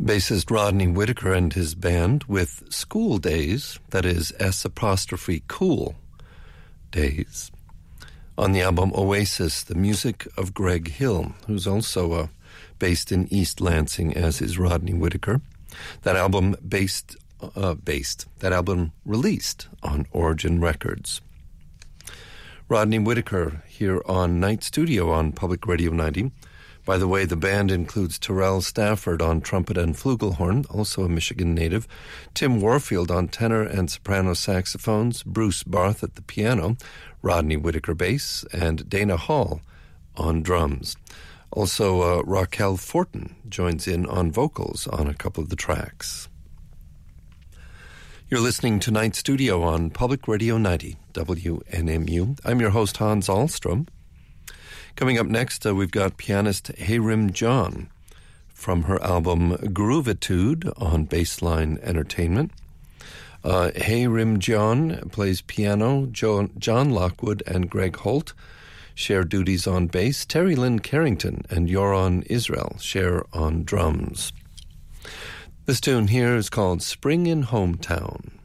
Bassist Rodney Whitaker and his band with School Days, that is S''Cool Days. On the album Oasis, the music of Greg Hill, who's also based in East Lansing, as is Rodney Whitaker. That album released on Origin Records. Rodney Whitaker here on Night Studio on Public Radio 90. By the way, the band includes Terrell Stafford on trumpet and flugelhorn, also a Michigan native, Tim Warfield on tenor and soprano saxophones, Bruce Barth at the piano, Rodney Whitaker bass, and Dana Hall on drums. Also, Raquel Fortin joins in on vocals on a couple of the tracks. You're listening to Night Studio on Public Radio 90, WNMU. I'm your host, Hans Ahlstrom. Coming up next, we've got pianist Hayrim John from her album Groovitude on Bassline Entertainment. Hayrim John plays piano. John Lockwood and Greg Holt share duties on bass. Terry Lynn Carrington and Yoron Israel share on drums. This tune here is called Spring in Hometown.